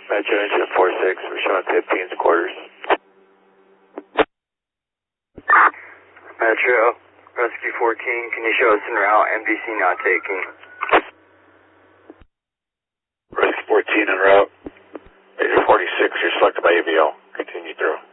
Metro Engine 46, we're showing 15's quarters. Metro, Rescue 14, can you show us en route, MDC not taking? Rescue 14 en route. Major 46, you're selected by AVL. Continue through.